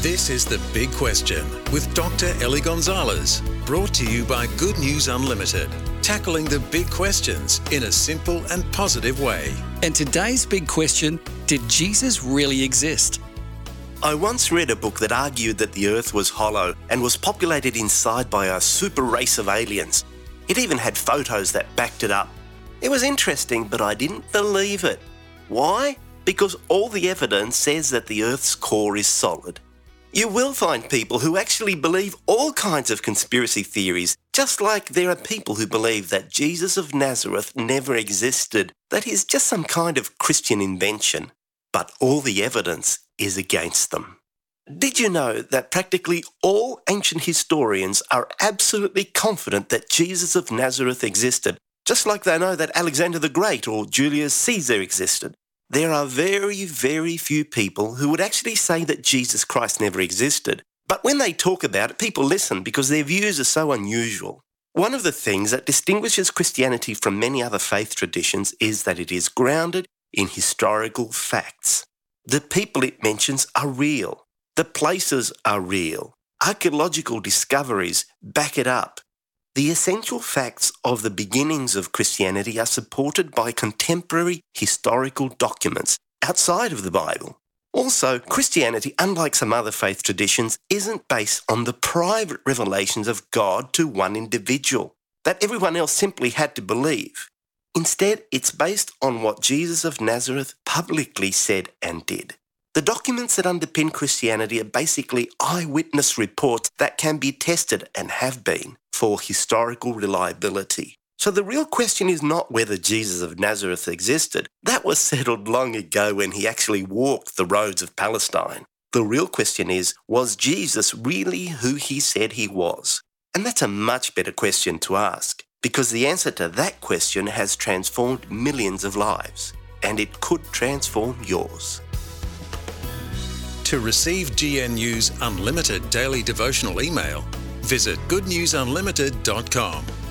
This is The Big Question with Dr. Ellie Gonzalez, brought to you by Good News Unlimited, tackling the big questions in a simple and positive way. And today's big question, did Jesus really exist? I once read a book that argued that the Earth was hollow and was populated inside by a super race of aliens. It even had photos that backed it up. It was interesting, but I didn't believe it. Why? Because all the evidence says that the Earth's core is solid. You will find people who actually believe all kinds of conspiracy theories, just like there are people who believe that Jesus of Nazareth never existed, that he's just some kind of Christian invention. But all the evidence is against them. Did you know that practically all ancient historians are absolutely confident that Jesus of Nazareth existed, just like they know that Alexander the Great or Julius Caesar existed? There are very, very few people who would actually say that Jesus Christ never existed. But when they talk about it, people listen because their views are so unusual. One of the things that distinguishes Christianity from many other faith traditions is that it is grounded in historical facts. The people it mentions are real. The places are real. Archaeological discoveries back it up. The essential facts of the beginnings of Christianity are supported by contemporary historical documents outside of the Bible. Also, Christianity, unlike some other faith traditions, isn't based on the private revelations of God to one individual that everyone else simply had to believe. Instead, it's based on what Jesus of Nazareth publicly said and did. The documents that underpin Christianity are basically eyewitness reports that can be tested and have been for historical reliability. So the real question is not whether Jesus of Nazareth existed. That was settled long ago when he actually walked the roads of Palestine. The real question is, was Jesus really who he said he was? And that's a much better question to ask, because the answer to that question has transformed millions of lives, and it could transform yours. To receive GNU's unlimited daily devotional email, visit goodnewsunlimited.com.